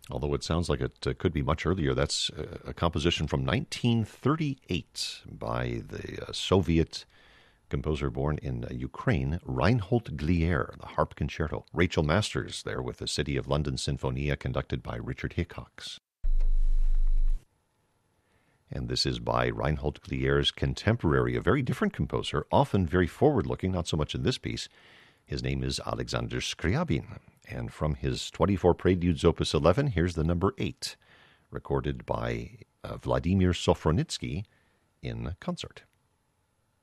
Although it sounds like it could be much earlier. That's a composition from 1938 by the Soviet composer born in Ukraine, Reinhold Glier, the Harp Concerto. Rachel Masters there with the City of London Sinfonia conducted by Richard Hickox. And this is by Reinhold Glier's contemporary, a very different composer, often very forward-looking, not so much in this piece. His name is Alexander Scriabin. And from his 24 Preludes, Opus 11, here's the number 8, recorded by Vladimir Sofronitsky in concert.